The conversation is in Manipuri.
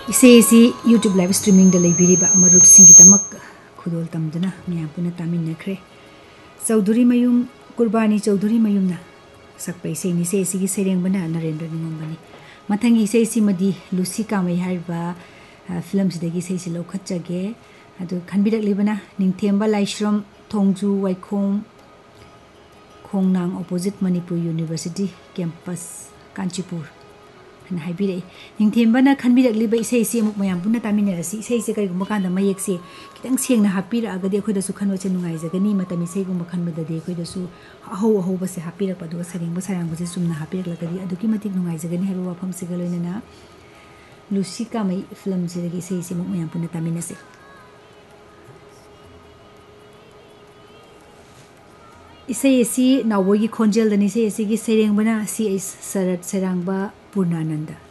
इसे यूट्यूब लाइव स्ट्रीमिंग मरूप खुदोल तमदना मैं पुनः तामिनख्रे चौधरी मयूम कुर्बानी चौधरी मयूमना सकप इसे इसे सेरेंबना नरेंद्र निंगोंबनी मथंगी इसे लूसी कामई फिल्म से लौखटगे खनबिरक्लिबना निंथेंबा Laishram थोंजू वाइखोम खोंगनांग opposite Manipur university campus Kanchipur निंथेंबना खनबिरक्लिब इसे मयाम पुनः तामिनरसी इसे कईगुम कांद मयेक से खितंग सेंगना हापीरअगदि अखोइदसु खनबसे नुंगाइजगनी मतम इसेगुम खनबददि अखोइदसु अहौ अहौबसे हापीरकपदुगा सरेंग सारांगबसे सुमना हापीरकलगदि अदुकी मतिक नुंगाइजगनी हाइबा वाफमसिगा लोइनना लूसी कामई फिल्म सिदगी इसे मयाम पुनः तामिनसे इसे नावोगी खोंजेल दनी इसे सेरेंबना शरद सेरांगबा पूर्णानंद।